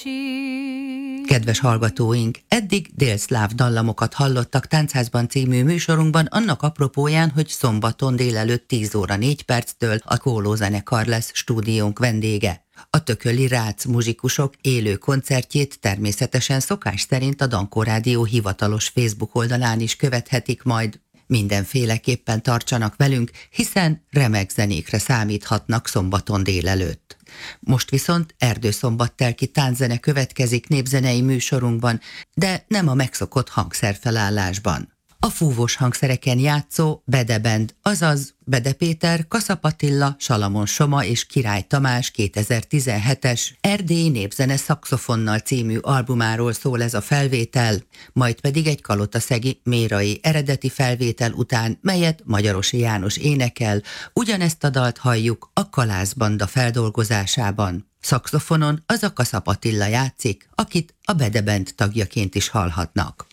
Kedves hallgatóink, eddig délszláv dallamokat hallottak Táncházban című műsorunkban annak apropóján, hogy szombaton délelőtt 10 óra 4 perctől a Kóló zenekar lesz stúdiónk vendége. A tököli Rác muzsikusok élő koncertjét természetesen szokás szerint a Dankó Rádió hivatalos Facebook oldalán is követhetik majd. Mindenféleképpen tartsanak velünk, hiszen remek zenékre számíthatnak szombaton délelőtt. Most viszont erdőszombattelki tánczene következik népzenei műsorunkban, de nem a megszokott hangszerfelállásban. A fúvós hangszereken játszó Bede Band, azaz Bede Péter, Kaszap Attila, Salamon Soma és Király Tamás 2017-es Erdélyi Népzene szaxofonnal című albumáról szól ez a felvétel, majd pedig egy kalotaszegi mérai eredeti felvétel után, melyet Magyarosi János énekel, ugyanezt a dalt halljuk a Kalász Banda feldolgozásában. Szaxofonon az a Kaszap Attila játszik, akit a Bede Band tagjaként is hallhatnak.